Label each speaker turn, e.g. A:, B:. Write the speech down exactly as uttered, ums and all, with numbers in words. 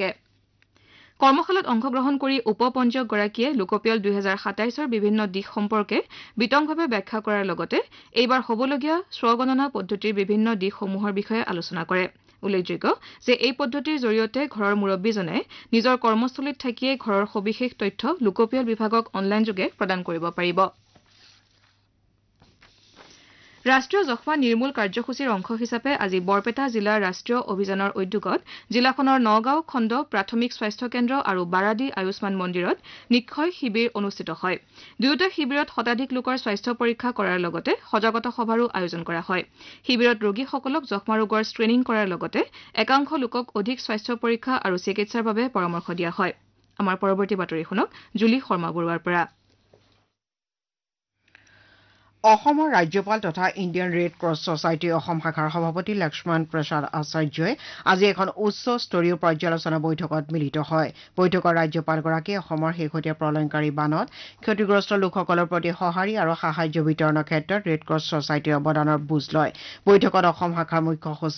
A: থাকে কৰ্মশালাত অংশগ্ৰহণ কৰি উপপঞ্জীয়কগৰাকীয়ে লোকপিয়ল দুই হাজাৰ সাতাইছৰ বিভিন্ন দিশ সম্পৰ্কে বিতংভাৱে ব্যাখ্যা কৰাৰ লগতে এইবাৰ হ'বলগীয়া স্বগণনা পদ্ধতিৰ বিভিন্ন দিশসমূহৰ বিষয়ে আলোচনা কৰে উল্লেখযোগ্য যে এই পদ্ধতিৰ জৰিয়তে ঘৰৰ মুৰব্বীজনে নিজৰ কৰ্মস্থলীত থাকিয়ে ঘৰৰ সবিশেষ তথ্য লোকপিয়ল বিভাগক অনলাইন যোগে প্ৰদান কৰিব পাৰিব ৰাষ্ট্ৰীয় যক্ষ্মা নিৰ্মূল কাৰ্যসূচীৰ অংশ হিচাপে আজি বৰপেটা জিলাৰ ৰাষ্ট্ৰীয় অভিযানৰ উদ্যোগত জিলাখনৰ নগাঁও খণ্ড প্ৰাথমিক স্বাস্থ্য কেন্দ্ৰ আৰু বাৰাদি আয়ুষ্মান মন্দিৰত নিক্ষয় শিবিৰ অনুষ্ঠিত হয় দুয়োটা শিবিৰত শতাধিক লোকৰ স্বাস্থ্য পৰীক্ষা কৰাৰ লগতে সজাগতা সভাৰো আয়োজন কৰা হয় শিবিৰত ৰোগীসকলক যক্ষ্মা ৰোগৰ স্ক্ৰিনিং কৰাৰ লগতে একাংশ লোকক অধিক স্বাস্থ্য পৰীক্ষা আৰু চিকিৎসাৰ বাবে পৰামৰ্শ দিয়া হয় আমাৰ পৰৱৰ্তী বাতৰি শুনক জুলি শৰ্মা বৰুৱাৰ পৰা
B: অসমৰ ৰাজ্যপাল তথা ইণ্ডিয়ান ৰেড ক্ৰছ ছচাইটিৰ অসম শাখাৰ সভাপতি লক্ষ্মণ প্ৰসাদ আচাৰ্যই আজি এখন উচ্চ স্তৰীয় পৰ্যালোচনা বৈঠকত মিলিত হয় বৈঠকত ৰাজ্যপালগৰাকীয়ে অসমৰ শেহতীয়া প্ৰলয়ংকাৰী বানত ক্ষতিগ্ৰস্ত লোকসকলৰ প্ৰতি সঁহাৰি আৰু সাহায্য বিতৰণৰ ক্ষেত্ৰত ৰেড ক্ৰছ ছচাইটিৰ অৱদানৰ বুজ লয় বৈঠকত অসম শাখাৰ মুখ্য সচিব